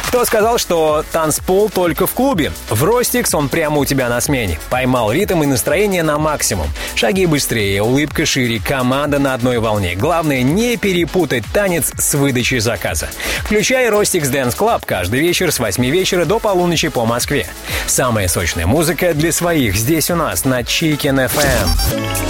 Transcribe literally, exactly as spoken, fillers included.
Кто сказал, что танцпол только в клубе? В Ростикс он прямо у тебя на смене. Поймал ритм и настроение на максимум. Шаги быстрее, улыбка шире, команда на одной волне. Главное, не перепутать танец с выдачей заказа. Включай Ростикс Dance Club каждый вечер с восьми вечера до полуночи по Москве. Самая сочная музыка для своих здесь у нас на Chicken эф эм.